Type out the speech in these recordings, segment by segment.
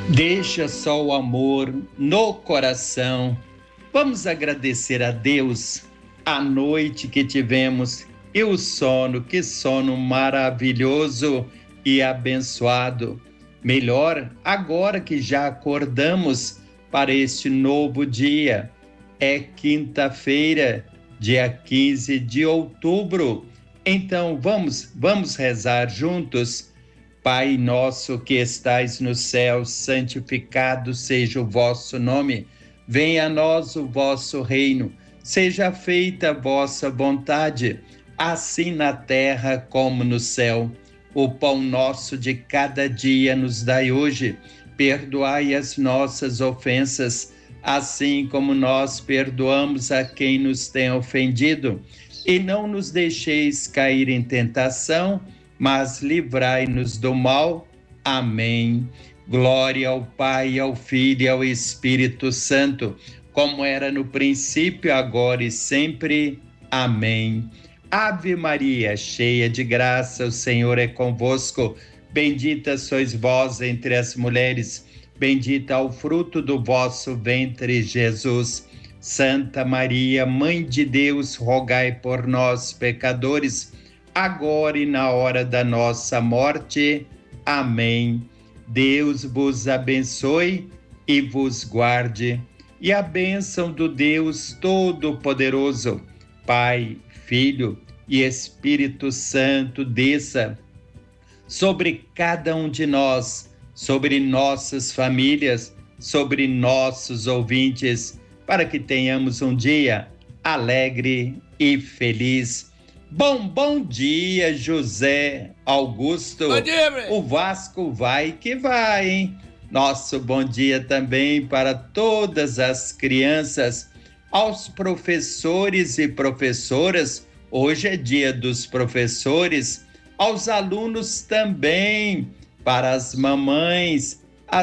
Deixa só o amor no coração. Vamos agradecer a Deus a noite que tivemos e o sono, que sono maravilhoso e abençoado. Melhor agora que já acordamos para este novo dia. É quinta-feira, dia 15 de outubro. Então vamos rezar juntos. Pai nosso que estais no céu, santificado seja o vosso nome. Venha a nós o vosso reino. Seja feita a vossa vontade, assim na terra como no céu. O pão nosso de cada dia nos dai hoje. Perdoai as nossas ofensas, assim como nós perdoamos a quem nos tem ofendido. E não nos deixeis cair em tentação, mas livrai-nos do mal. Amém. Glória ao Pai, ao Filho e ao Espírito Santo, como era no princípio, agora e sempre. Amém. Ave Maria, cheia de graça, o Senhor é convosco. Bendita sois vós entre as mulheres, bendito é o fruto do vosso ventre, Jesus. Santa Maria, Mãe de Deus, rogai por nós, pecadores, agora e na hora da nossa morte. Amém. Deus vos abençoe e vos guarde, e a bênção do Deus Todo-Poderoso, Pai, Filho e Espírito Santo, desça sobre cada um de nós, sobre nossas famílias, sobre nossos ouvintes, para que tenhamos um dia alegre e feliz. Bom dia, José Augusto. Bom dia, o Vasco vai que vai, hein? Nosso bom dia também para todas as crianças, aos professores e professoras. Hoje é dia dos professores, aos alunos também, para as mamães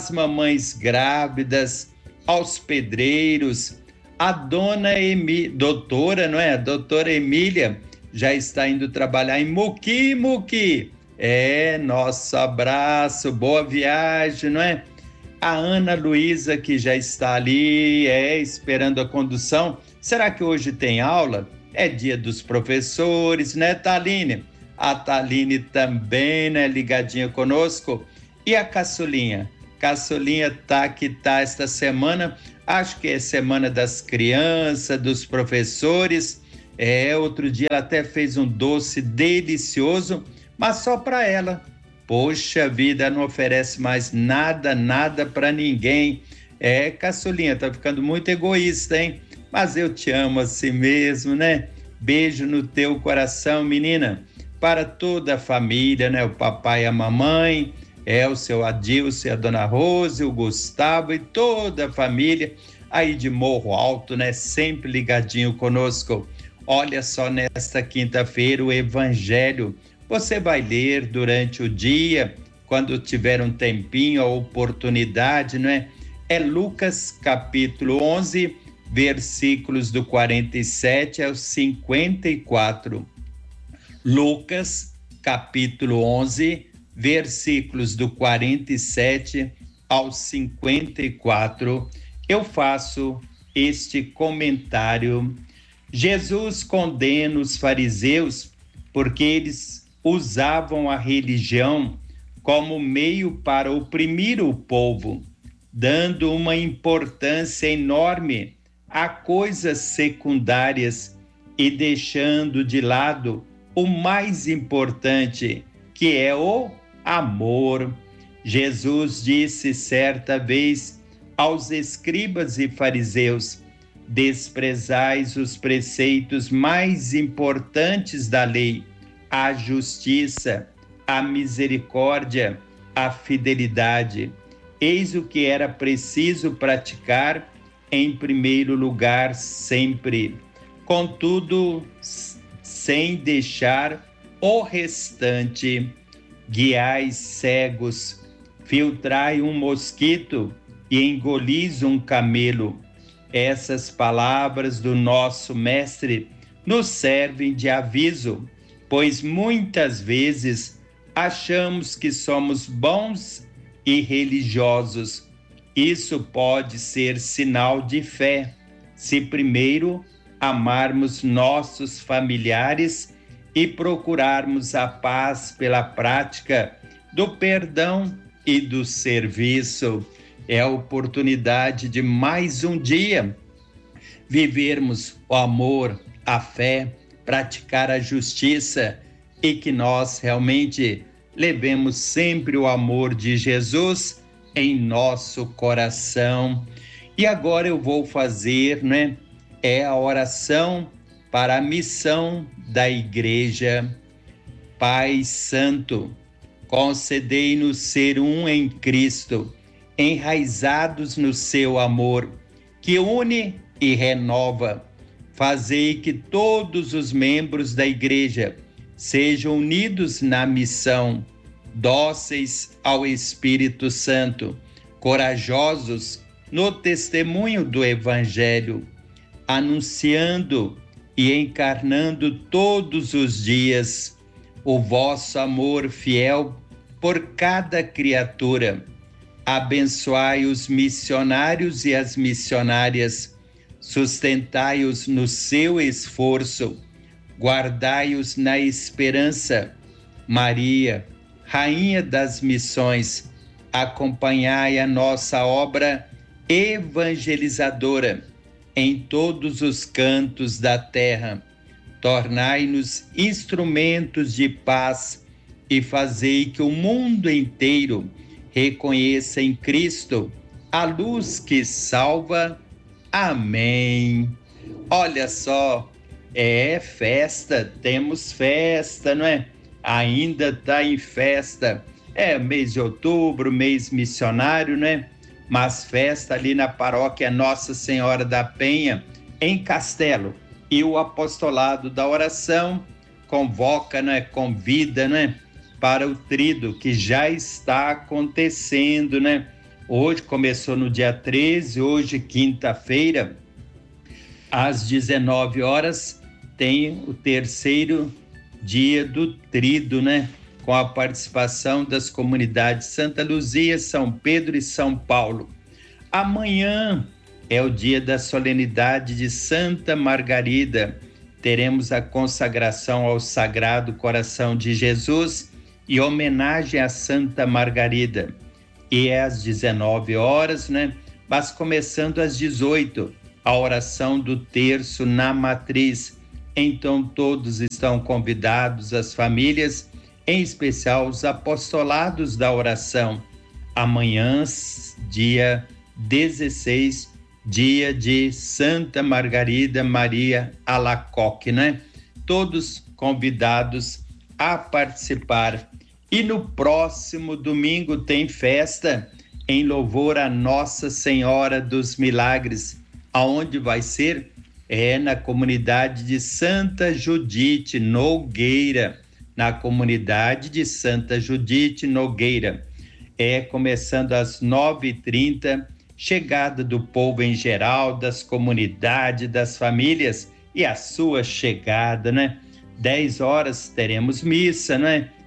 grávidas, aos pedreiros, a doutora, não é? A doutora Emília já está indo trabalhar em Muqui. Nosso abraço, boa viagem, não é? A Ana Luísa, que já está ali, esperando a condução. Será que hoje tem aula? É dia dos professores, né, Taline? A Taline também, né, ligadinha conosco. E a Caçulinha? Caçulinha tá que tá esta semana, acho que é semana das crianças, dos professores. Outro dia ela até fez um doce delicioso, mas só para ela. Poxa vida, não oferece mais nada para ninguém. Caçulinha, tá ficando muito egoísta, hein? Mas eu te amo assim mesmo, né? Beijo no teu coração, menina. Para toda a família, né? O papai e a mamãe, o seu Adilson, a dona Rose, o Gustavo e toda a família aí de Morro Alto, né? Sempre ligadinho conosco. Olha só, nesta quinta-feira, o Evangelho você vai ler durante o dia, quando tiver um tempinho, a oportunidade, não é? É Lucas capítulo 11, versículos do 47 ao 54. Lucas capítulo 11, versículos do 47 ao 54. Eu faço este comentário. Jesus condena os fariseus porque eles usavam a religião como meio para oprimir o povo, dando uma importância enorme a coisas secundárias e deixando de lado o mais importante, que é o amor. Jesus disse certa vez aos escribas e fariseus: desprezais os preceitos mais importantes da lei, a justiça, a misericórdia, a fidelidade. Eis o que era preciso praticar em primeiro lugar sempre. Contudo, sem deixar o restante. Guiais cegos, filtrai um mosquito e engolis um camelo. Essas palavras do nosso mestre nos servem de aviso, pois muitas vezes achamos que somos bons e religiosos, Isso pode ser sinal de fé, se primeiro amarmos nossos familiares e procurarmos a paz pela prática do perdão e do serviço. É a oportunidade de mais um dia vivermos o amor, a fé, praticar a justiça e que nós realmente levemos sempre o amor de Jesus em nosso coração. E agora eu vou fazer, é a oração para a missão da igreja. Pai Santo, concedei-nos ser um em Cristo, enraizados no seu amor, que une e renova. Fazei que todos os membros da igreja sejam unidos na missão, dóceis ao Espírito Santo, corajosos no testemunho do Evangelho, anunciando e encarnando todos os dias o vosso amor fiel por cada criatura. Abençoai os missionários e as missionárias, sustentai-os no seu esforço, guardai-os na esperança. Maria, Rainha das Missões, acompanhai a nossa obra evangelizadora em todos os cantos da terra. Tornai-nos instrumentos de paz e fazei que o mundo inteiro reconheça em Cristo a luz que salva. Amém. Olha só, é festa, temos festa, não é? Ainda está em festa. É mês de outubro, mês missionário, né? Mas festa ali na paróquia Nossa Senhora da Penha, em Castelo. E o apostolado da oração convoca, convida, para o tríduo que já está acontecendo, Hoje começou no dia 13, hoje quinta-feira, às 19 horas, tem o terceiro dia do tríduo, com a participação das comunidades Santa Luzia, São Pedro e São Paulo. Amanhã é o dia da solenidade de Santa Margarida. Teremos a consagração ao Sagrado Coração de Jesus e homenagem a Santa Margarida. E é às 19 horas, mas começando às 18, a oração do terço na matriz. Então todos estão convidados, as famílias, em especial os apostolados da oração. Amanhã, dia 16, dia de Santa Margarida Maria Alacoque, Todos convidados a participar. E no próximo domingo tem festa em louvor a Nossa Senhora dos Milagres. Aonde vai ser? É na comunidade de Santa Judite Nogueira. Na comunidade de Santa Judite Nogueira. É começando às 9h30, chegada do povo em geral, das comunidades, das famílias e a sua chegada, 10 horas teremos missa,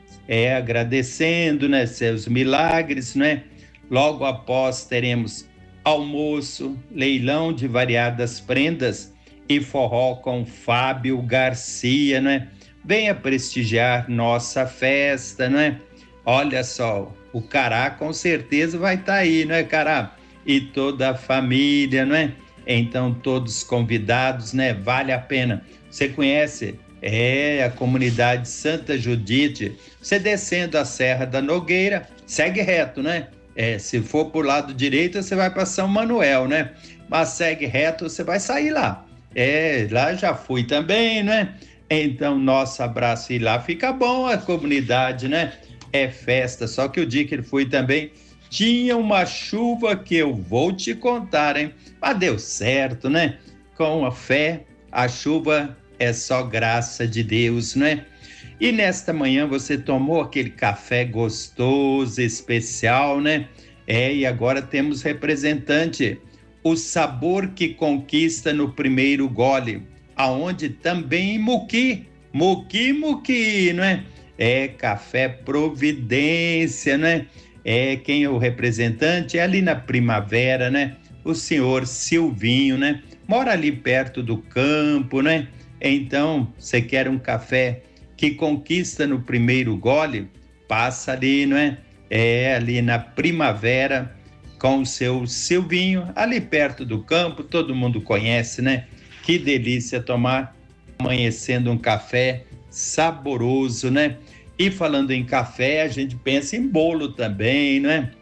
agradecendo, seus milagres, Logo após teremos almoço, leilão de variadas prendas e forró com Fábio Garcia, Venha prestigiar nossa festa, Olha só, o Cará com certeza vai estar aí, Cará? E toda a família, Então todos convidados, Vale a pena. Você conhece? É a comunidade Santa Judite. Você descendo a Serra da Nogueira, segue reto, se for por lado direito, você vai para São Manuel, Mas segue reto, você vai sair lá. Lá já fui também, Então, nosso abraço, e lá fica bom a comunidade, É festa, só que o dia que ele foi também, tinha uma chuva que eu vou te contar, Mas deu certo, Com a fé, a chuva é só graça de Deus, E nesta manhã você tomou aquele café gostoso, especial, E agora temos representante, o sabor que conquista no primeiro gole, aonde também em Muqui, É café Providência, Quem é o representante? É ali na Primavera, né? O senhor Silvinho, né? Mora ali perto do campo, né? Então, você quer um café que conquista no primeiro gole? Passa ali, não é? Ali na Primavera com o seu Silvinho, ali perto do campo, todo mundo conhece, né? Que delícia tomar amanhecendo um café saboroso, né? E falando em café, a gente pensa em bolo também, né?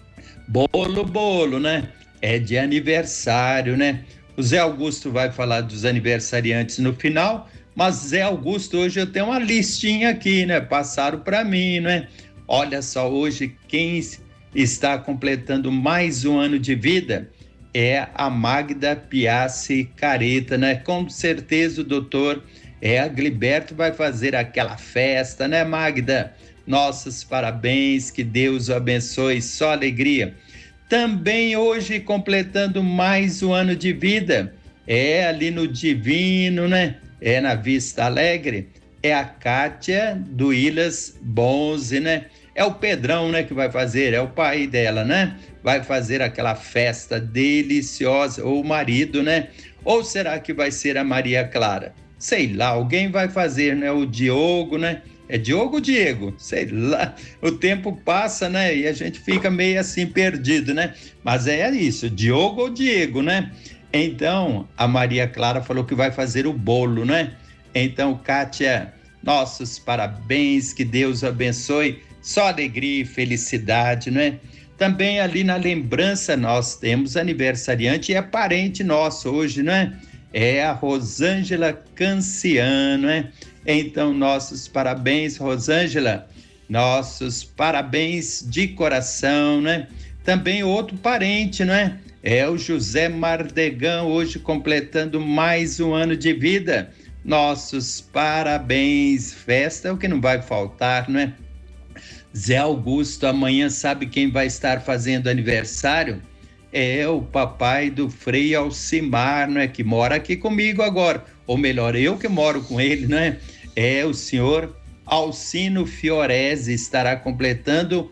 Bolo, né? É de aniversário, né? O Zé Augusto vai falar dos aniversariantes no final, mas Zé Augusto, hoje eu tenho uma listinha aqui, né? Passaram para mim, né? Olha só, hoje quem está completando mais um ano de vida é a Magda Piassi Careta, né? Com certeza o doutor Agliberto vai fazer aquela festa, né, Magda? Nossos parabéns, que Deus o abençoe, só alegria. Também hoje completando mais um ano de vida, ali no Divino, né? Na Vista Alegre, é a Kátia do Ilhas Bonze, né? É o Pedrão, né, que vai fazer, é o pai dela, né? Vai fazer aquela festa deliciosa, ou o marido, né? Ou será que vai ser a Maria Clara? Sei lá, alguém vai fazer, né? O Diogo, né? É Diogo ou Diego? Sei lá. O tempo passa, né? E a gente fica meio assim perdido, né? Mas é isso, Diogo ou Diego, né? Então, a Maria Clara falou que vai fazer o bolo, né? Então, Kátia, nossos parabéns, que Deus abençoe. Só alegria e felicidade, né? Também ali na lembrança nós temos aniversariante e é parente nosso hoje, né? É a Rosângela Canciano, né? Então, nossos parabéns, Rosângela, nossos parabéns de coração, né? Também outro parente, não é? É o José Mardegan, hoje completando mais um ano de vida. Nossos parabéns, festa é o que não vai faltar, não é? Zé Augusto, amanhã sabe quem vai estar fazendo aniversário? É o papai do Frei Alcimar, não é? Que mora aqui comigo agora, ou melhor, eu que moro com ele, não é? É o senhor Alcino Fiorese, estará completando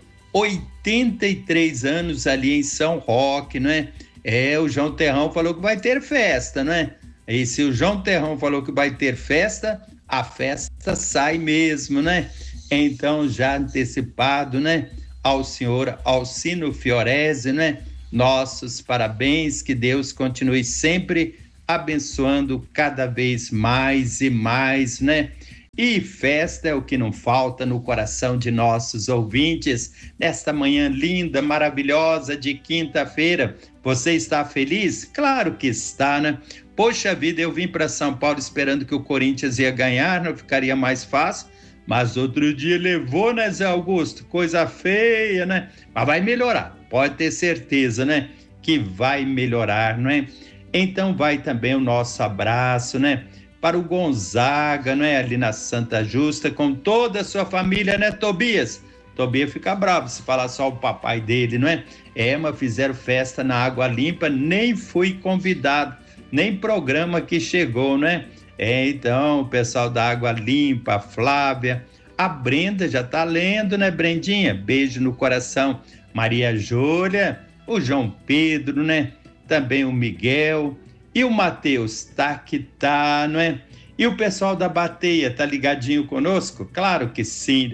83 anos ali em São Roque, não é? O João Terrão falou que vai ter festa, não é? E se o João Terrão falou que vai ter festa, a festa sai mesmo, né? Então, já antecipado, né? Ao senhor Alcino Fiorese, né? Nossos parabéns, que Deus continue sempre abençoando cada vez mais e mais, né? E festa é o que não falta no coração de nossos ouvintes nesta manhã linda, maravilhosa de quinta-feira. Você está feliz? Claro que está, né? Poxa vida, eu vim para São Paulo esperando que o Corinthians ia ganhar, não ficaria mais fácil, mas outro dia levou, né, Zé Augusto? Coisa feia, né? Mas vai melhorar, pode ter certeza, né? Que vai melhorar, não é? Então vai também o nosso abraço, né? Para o Gonzaga, não é? Ali na Santa Justa, com toda a sua família, né, Tobias? Tobias fica bravo se falar só o papai dele, não é? Mas fizeram festa na Água Limpa, nem fui convidado, nem programa que chegou, né? Então, o pessoal da Água Limpa, a Flávia, a Brenda já tá lendo, né, Brendinha? Beijo no coração. Maria Júlia, o João Pedro, né? Também o Miguel e o Matheus, tá que tá, não é? E o pessoal da Bateia, tá ligadinho conosco? Claro que sim.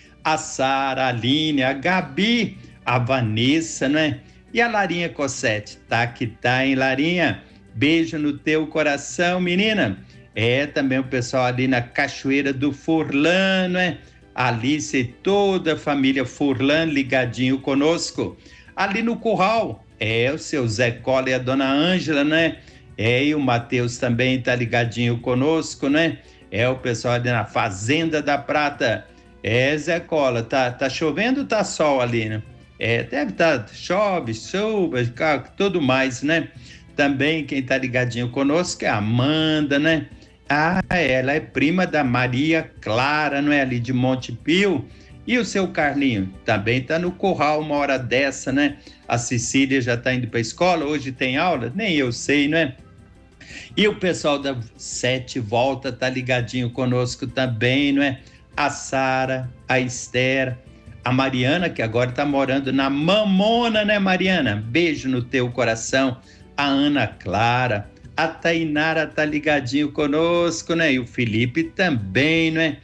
A Sara, a Aline, a Gabi, a Vanessa, né? E a Larinha Cossete, tá que tá, hein, Larinha? Beijo no teu coração, menina. Também o pessoal ali na Cachoeira do Furlan, né? Alice e toda a família Furlan ligadinho conosco. Ali no Curral, o seu Zé Cola e a dona Ângela, né? E o Matheus também tá ligadinho conosco, né? O pessoal ali na Fazenda da Prata. Zé Cola, tá chovendo ou tá sol ali, né? Deve estar, chove, chuva, tudo mais, né? Também quem tá ligadinho conosco é a Amanda, né? Ela é prima da Maria Clara, não é? Ali de Monte Pio. E o seu Carlinho? Também tá no curral uma hora dessa, né? A Cecília já tá indo pra escola, hoje tem aula? Nem eu sei, né? E o pessoal da Sete Volta tá ligadinho conosco também, não é? A Sara, a Esther, A Mariana, que agora está morando na Mamona, né, Mariana? Beijo no teu coração. A Ana Clara, a Tainara tá ligadinho conosco, né? E o Felipe também, né?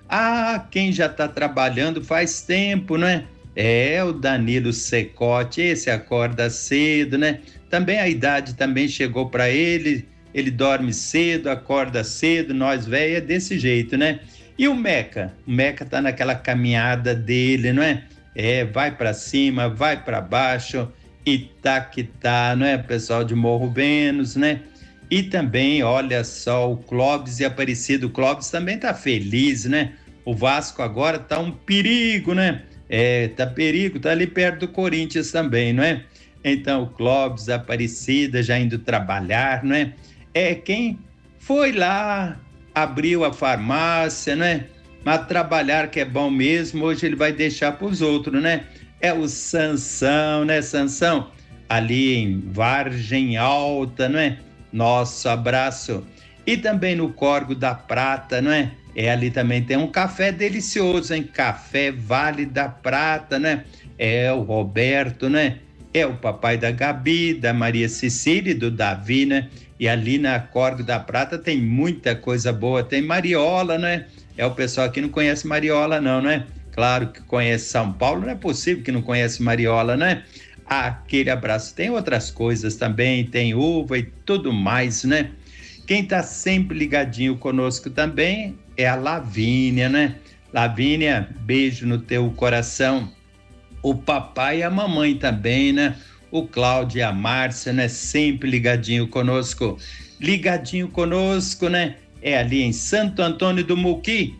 Ah, quem já está trabalhando faz tempo, né? É o Danilo Secote, esse acorda cedo, né? Também a idade também chegou para ele, ele dorme cedo, acorda cedo, nós velho é desse jeito, né? E o Meca? O Meca tá naquela caminhada dele, não é? É, vai para cima, vai para baixo, e tá que tá, não é? Pessoal de Morro Benos, né? E também, olha só, o Clóvis e Aparecido. O Clóvis também tá feliz, né? O Vasco agora tá um perigo, né? É, tá perigo, tá ali perto do Corinthians também, não é? Então, o Clóvis, a Aparecida já indo trabalhar, não é? É quem foi lá, abriu a farmácia, né? Mas trabalhar que é bom mesmo, hoje ele vai deixar para os outros, né? É o Sansão, né, Sansão? Ali em Vargem Alta, não é? Nosso abraço. E também no Córrego da Prata, não é? É, ali também tem um café delicioso, hein? Café Vale da Prata, né? É o Roberto, né? É o papai da Gabi, da Maria Cecília e do Davi, né? E ali na Córrego da Prata tem muita coisa boa. Tem Mariola, né? É o pessoal que não conhece Mariola, não, né? Claro que conhece São Paulo, não é possível que não conhece Mariola, né? Aquele abraço. Tem outras coisas também, tem uva e tudo mais, né? Quem está sempre ligadinho conosco também é a Lavínia, né? Lavínia, beijo no teu coração. O papai e a mamãe também, né? O Cláudio e a Márcia, né? Sempre ligadinho conosco. Ligadinho conosco, né? É ali em Santo Antônio do Muqui,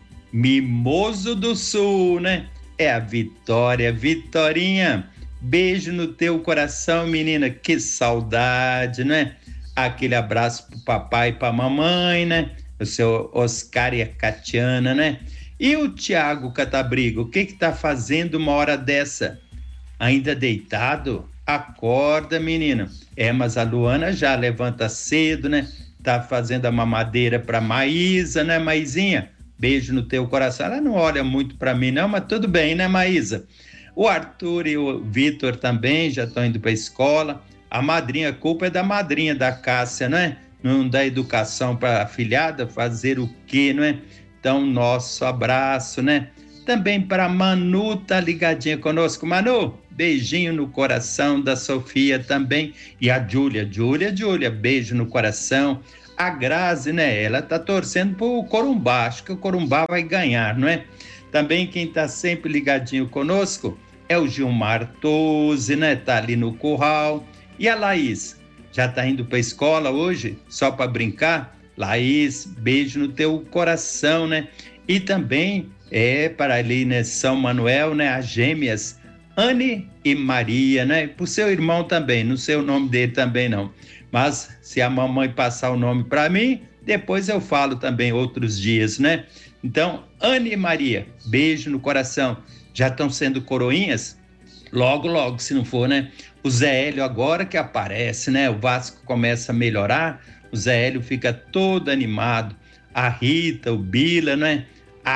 Mimoso do Sul, né? É a Vitória, Vitorinha. Beijo no teu coração, menina. Que saudade, né? Aquele abraço pro papai e pra mamãe, né? O seu Oscar e a Catiana, né? E o Tiago Catabrigo, o que tá fazendo uma hora dessa? Ainda deitado? Acorda, menina. É, mas a Luana já levanta cedo, né? Tá fazendo a mamadeira pra Maísa, né, Maisinha? Beijo no teu coração. Ela não olha muito pra mim, não, mas tudo bem, né, Maísa? O Arthur e o Vitor também já estão indo pra escola. A madrinha, a culpa é da madrinha da Cássia, não é? Não dá educação para a afilhada, fazer o quê, não é? Então, nosso abraço, né? Também para Manu, tá ligadinha conosco. Manu, beijinho no coração da Sofia também. E a Júlia, beijo no coração. A Grazi, né? Ela tá torcendo pro Corumbá, acho que o Corumbá vai ganhar, não é? Também quem tá sempre ligadinho conosco é o Gilmar Tozzi, né? Tá ali no curral. E a Laís, já tá indo pra escola hoje, só para brincar? Laís, beijo no teu coração, né? E também para ali, né, São Manuel, né, as gêmeas Anne e Maria, né? Pro seu irmão também, não sei o nome dele também não. Mas se a mamãe passar o nome para mim, depois eu falo também outros dias, né? Então, Anne e Maria, beijo no coração. Já estão sendo coroinhas? Logo, logo, se não for, né? O Zé Hélio agora que aparece, né? O Vasco começa a melhorar, o Zé Hélio fica todo animado. A Rita, o Bila, né?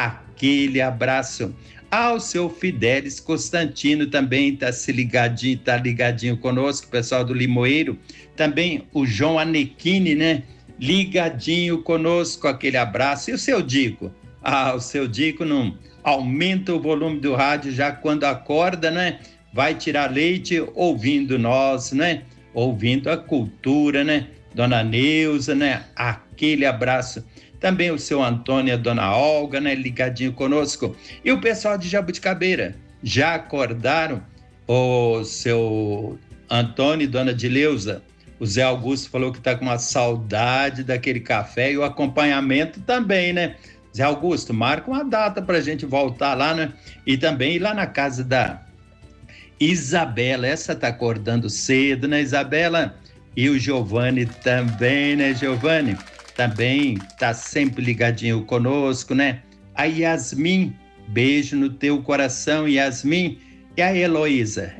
Aquele abraço. Ao seu Fidelis Constantino também tá ligadinho conosco, o pessoal do Limoeiro. Também o João Anequini, né? Ligadinho conosco, aquele abraço. E o seu Dico? Ah, o seu Dico não aumenta o volume do rádio já quando acorda, né? Vai tirar leite ouvindo nós, né? Ouvindo a cultura, né? Dona Neuza, né? Aquele abraço. Também o seu Antônio e a dona Olga, né? Ligadinho conosco. E o pessoal de Jabuticabeira, já acordaram? O seu Antônio e dona Dileuza. O Zé Augusto falou que tá com uma saudade daquele café e o acompanhamento também, né? Zé Augusto, marca uma data pra gente voltar lá, né? E também ir lá na casa da Isabela, essa tá acordando cedo, né, Isabela? E o Giovanni também, né, Giovanni? Também tá sempre ligadinho conosco, né? A Yasmin, beijo no teu coração, Yasmin. E a Heloísa,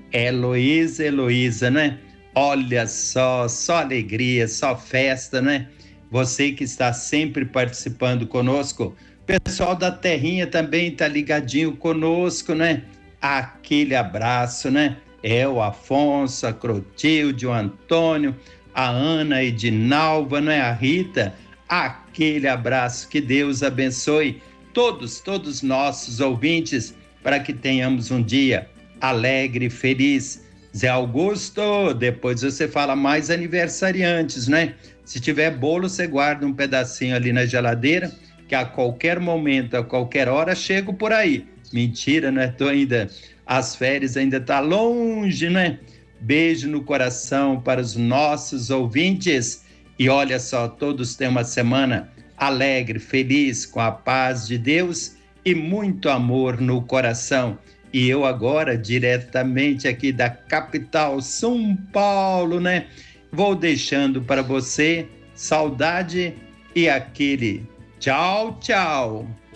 Heloísa, né? Olha só alegria, só festa, né? Você que está sempre participando conosco. Pessoal da Terrinha também tá ligadinho conosco, né? aquele abraço, né? É o Afonso, a Clotilde, o Antônio, a Ana Edinalva, não é? A Rita, aquele abraço, que Deus abençoe todos nossos ouvintes, para que tenhamos um dia alegre e feliz. Zé Augusto, depois você fala mais aniversariantes, né? Se tiver bolo, você guarda um pedacinho ali na geladeira, que a qualquer momento, a qualquer hora, chego por aí. Mentira, né? Tô ainda, as férias ainda tá longe, né? Beijo no coração para os nossos ouvintes. E olha só, todos têm uma semana alegre, feliz, com a paz de Deus e muito amor no coração. E eu agora, diretamente aqui da capital, São Paulo, né? Vou deixando para você saudade e aquele tchau, tchau.